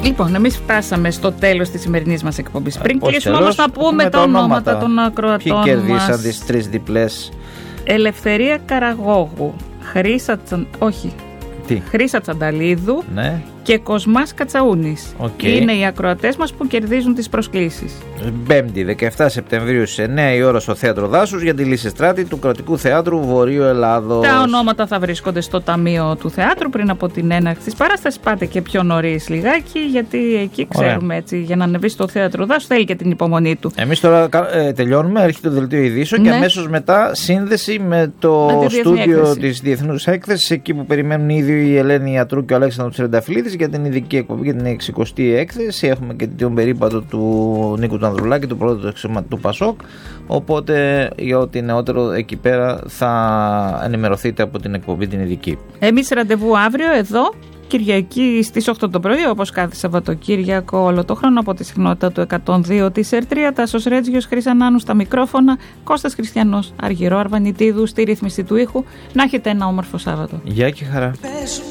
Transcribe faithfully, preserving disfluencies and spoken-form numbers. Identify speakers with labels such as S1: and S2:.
S1: Λοιπόν, εμείς φτάσαμε στο τέλος της σημερινής μας εκπομπής. Πριν
S2: Πώς
S1: κλείσουμε
S2: τέλος,
S1: όμως να πούμε τα ονόματα των ακροατών μας.
S2: Ποιοι κερδίσαν τις τρεις διπλές?
S1: Ελευθερία Καραγόγου, Χρύσα, Τσα... όχι,
S2: Τι?
S1: Χρύσα Τσανταλίδου,
S2: Ναι.
S1: και Κοσμάς Κατσαούνης.
S2: Okay.
S1: Είναι οι ακροατές μας που κερδίζουν τις προσκλήσεις.
S2: Πέμπτη, δεκαεφτά Σεπτεμβρίου στις εννιά η ώρα στο Θέατρο Δάσους για τη Λυσεστράτη του Κρατικού Θεάτρου Βορείου Ελλάδος.
S1: Τα ονόματα θα βρίσκονται στο Ταμείο του Θεάτρου πριν από την έναρξη της παράστασης. Πάτε και πιο νωρίς λιγάκι, γιατί εκεί ξέρουμε έτσι, για να ανεβεί στο Θέατρο Δάσους θέλει και την υπομονή του.
S2: Εμείς τώρα ε, τελειώνουμε, έρχεται το δελτίο ειδήσεων, ναι, και αμέσως μετά σύνδεση με το στούντιο της Διεθνούς Έκθεσης, εκεί που περιμένουν ήδη η Ελένη Ιατρού και ο Αλέξανδρος Τσιρενταφυλλίδης για την ειδική εκπομπή για την εξηκοστή έκθεση. Έχουμε και τον περίπατο του Νίκου του Ανδρουλάκη, του πρώτου του Πασόκ. Οπότε για ό,τι νεότερο εκεί πέρα θα ενημερωθείτε από την εκπομπή την ειδική.
S1: Εμείς ραντεβού αύριο εδώ, Κυριακή στις οκτώ το πρωί, όπως κάθε Σαββατοκύριακο όλο το χρόνο, από τη συχνότητα του εκατόν δύο της ΕΡ τρία. Τάσος Ρέτζιος, Χρύσα Νάνου στα μικρόφωνα, Κώστας Χριστιανός, Αργυρό Αρβανιτίδου στη ρύθμιση του ήχου. Να έχετε ένα όμορφο Σάββατο.
S2: Γεια και χαρά.